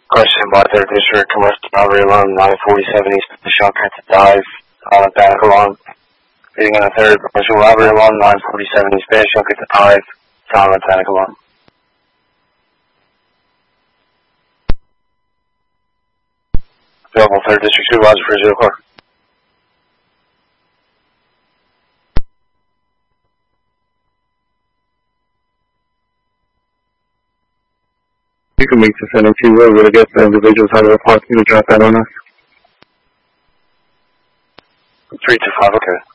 Question by 3rd District, commercial robbery alarm 947 East Michelle to dive, panic alarm. Reading on the 3rd, commercial robbery alarm 947 East Michelle to dive, panic alarm. Available 3rd District Supervisor for 0 car. You can make the send if you will, but I guess the individuals have a parking to drop that on us. 325, okay.